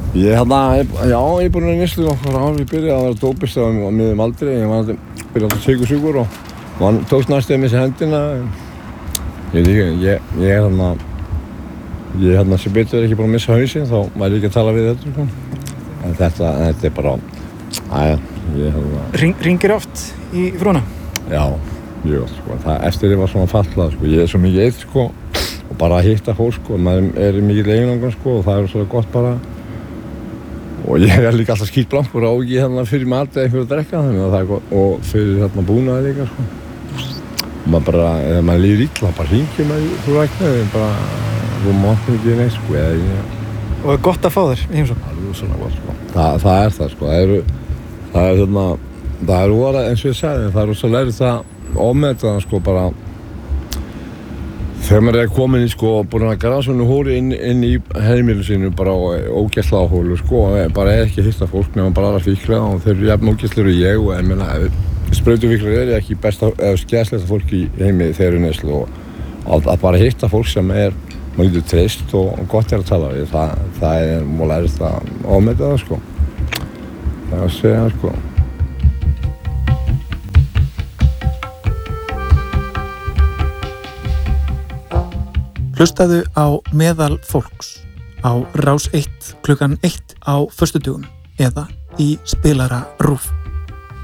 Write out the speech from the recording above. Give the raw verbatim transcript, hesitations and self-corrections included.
Ég hérna, já, ég er búinn að neyslu nokkur ár. Ég byrjaði að vera dópist á miðjum aldri. Ég var alltaf, byrjaði alltaf sykursjúkur og man tókst næstuði með sér hendina. Ég veit ekki, ég, ég er hérna, ég hérna sem betur er ekki búinn að missa hausinn, þá væri ég ekki að tala við þetta, sko. En þetta, þetta er bara, aðja, ég hérna... Ring, ringir oft í frúna? Já, mjög oft, sko. Það, eftir ég var svona fallað, sko. Ég er svo mikið eitt, sko, og bara að hitta fólk, sko. Maður er mikið einangur, sko, og það er svo gott bara. Og ég er líka alltaf skítblankur á ekki hérna fyrir mat eða einhverju að drekka, þannig að það er gott. Og fyrir hérna búnaði líka, sko. Maður bara, ef maður líður illa, bara hringir maður, þú ræknaði, bara, þú máttum ekki neitt, sko, eða ég... Og er gott að fá þér í heimsókn? Það er svona gott, sko. Það, það er það, sko. Það eru, það er hérna, það er voða, eins og ég sagði, það er svo lærið það ofmetaðan, sko, bara... Þegar maður er komin í, sko, búin að grafa svona hóri inn, inn í heimilu sínu, bara ógæsla áhólu, sko, bara er ekki að hitta fólk nema bara aðra fíkla og þeir eru jafn ógæslir og ég og, ég meina, sprautufíklar eru ekki besta, eða skæsleista fólk í heimi þegar eru neyslu og að, að bara hitta fólk sem er, maður getur treyst og, og gott er að tala við, það, það er, maður lærist að ofmeta það, sko. Það er að segja, sko. Hlustaðu á Meðal fólks á Rás eitt klukkan eitt á föstudögum eða í spilara RÚV.